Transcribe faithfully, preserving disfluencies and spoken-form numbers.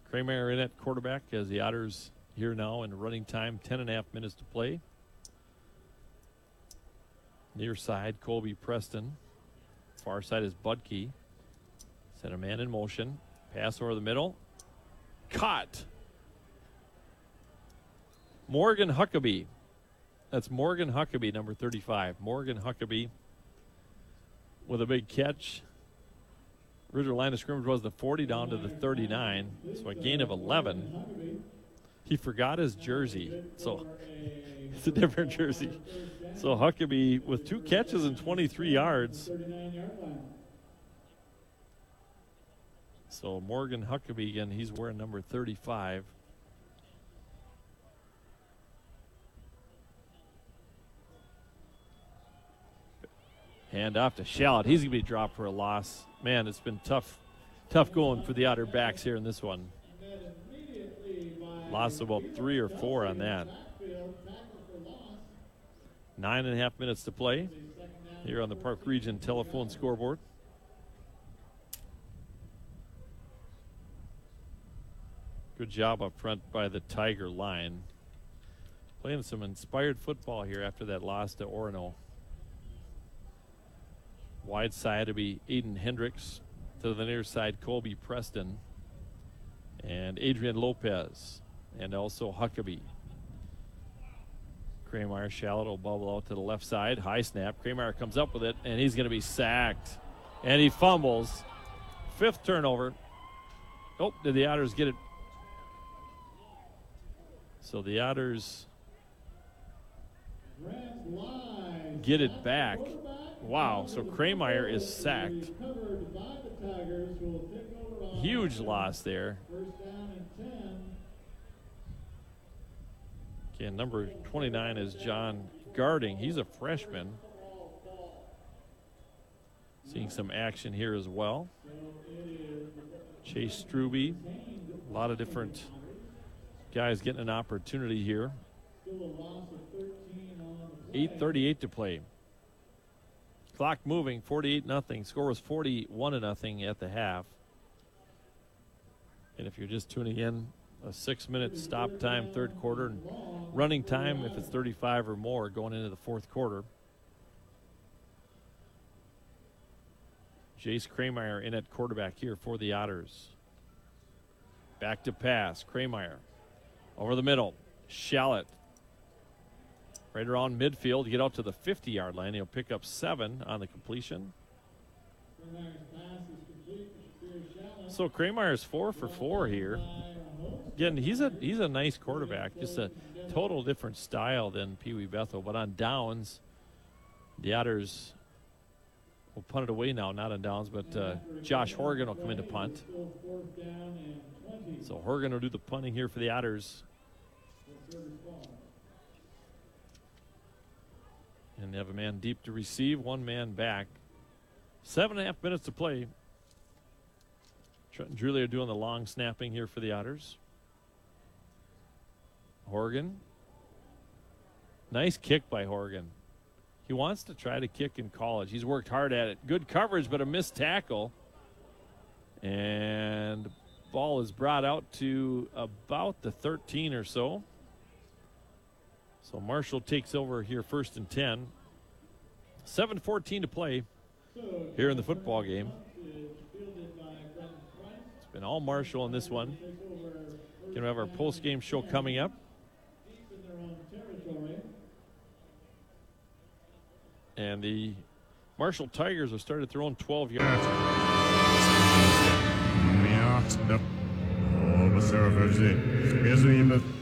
Kramer in at quarterback as the Otters here now in running time, ten and a half minutes to play. Near side, Colby Preston. Far side is Budke. Set a man in motion. Pass over the middle. Caught. Morgan Huckabee. That's Morgan Huckabee, number thirty-five. Morgan Huckabee with a big catch. Original line of scrimmage was the forty down to the thirty-nine, so a gain of eleven. He forgot his jersey, so it's a different jersey. So Huckabee with two catches and twenty-three yards. So Morgan Huckabee, again, he's wearing number thirty-five. Hand off to Shallot. He's going to be dropped for a loss. Man, it's been tough, tough going for the Otter backs here in this one. Lost about three or four on that. Nine and a half minutes to play here on the Park Region telephone scoreboard. Good job up front by the Tiger line. Playing some inspired football here after that loss to Orono. Wide side to be Aiden Hendricks. To the near side, Colby Preston. And Adrian Lopez. And also Huckabee. Kramer, Shallot will bubble out to the left side. High snap. Kramer comes up with it, and he's going to be sacked. And he fumbles. Fifth turnover. Oh, did the Otters get it? So the Otters get it back. Wow, so Kramer is sacked. Huge loss there. Okay, number twenty-nine is John Garding. He's a freshman. Seeing some action here as well. Chase Struby. A lot of different guys getting an opportunity here. eight thirty-eight to play. Clock moving, forty-eight nothing. Score was forty-one to nothing at the half. And if you're just tuning in, a six-minute stop time, third quarter, and running time if it's thirty-five or more going into the fourth quarter. Jace Kramer in at quarterback here for the Otters. Back to pass, Kramer. Over the middle, Shallot. Right around midfield to get out to the fifty-yard line. He'll pick up seven on the completion. So Kramer's four for four here. Again, he's a he's a nice quarterback. Just a total different style than Pee Wee Bethel. But on downs, the Otters will punt it away now. Not on downs, but uh, Josh Horgan will come in to punt. So Horgan will do the punting here for the Otters. And they have a man deep to receive, one man back. Seven and a half minutes to play. Trent and Julie are doing the long snapping here for the Otters. Horgan. Nice kick by Horgan. He wants to try to kick in college. He's worked hard at it. Good coverage, but a missed tackle. And ball is brought out to about the thirteen or so. So Marshall takes over here first and ten. seven fourteen to play here in the football game. It's been all Marshall in this one. Going to have our post-game show coming up. And the Marshall Tigers have started their own twelve yards. Ja, det. Och så för sig.